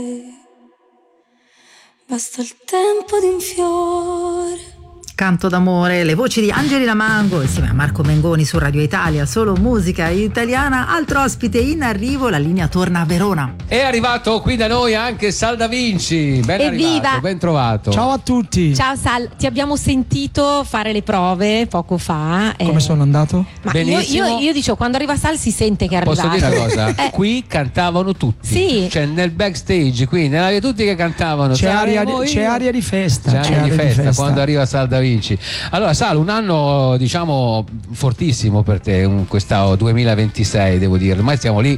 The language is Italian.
Basta il tempo di un fiore. Canto d'amore, le voci di Angelina Mango insieme a Marco Mengoni su Radio Italia, solo musica italiana. Altro ospite in arrivo, la linea torna a Verona. È arrivato qui da noi anche Sal Da Vinci, ben Evviva! arrivato, ben trovato. Ciao a tutti. Ciao Sal, ti abbiamo sentito fare le prove poco fa. Come sono andato? Ma Benissimo. io dicevo, quando arriva Sal si sente che è arrivato. Posso dire una cosa? Qui cantavano tutti. Sì. Cioè nel backstage, qui nella via tutti che cantavano. C'è aria di festa. C'è aria di festa quando arriva Sal Da Vinci. Allora Sal, un anno diciamo fortissimo per te, questo 2026 devo dire, ormai siamo lì